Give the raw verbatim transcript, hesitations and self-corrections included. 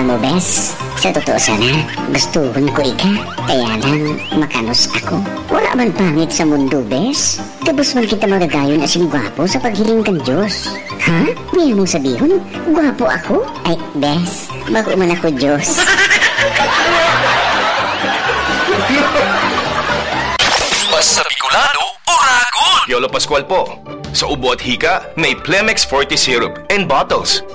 Alam mo, Bes, sa totoo sana, gustuhon ko ika. Kaya lang, makanos ako. Wala man pangit sa mundo, Bes. Tapos man kita magagayon asing gwapo sa paghiling kang Diyos. Ha? May mong sabihon? Gwapo ako? Ay, Bes, bago man ako Diyos. Basta Bicolano, Oragon! Yolo Pascual po. Sa ubo at hika, may Plemex forty syrup and bottles.